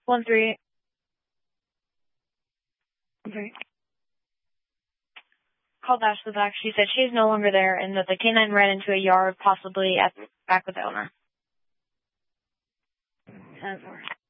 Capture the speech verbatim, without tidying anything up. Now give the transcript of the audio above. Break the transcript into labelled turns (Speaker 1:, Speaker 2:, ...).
Speaker 1: One three. One three. Called Ash to the back. She said she's no longer there and that the canine ran into a yard, possibly at back with the owner. ten four.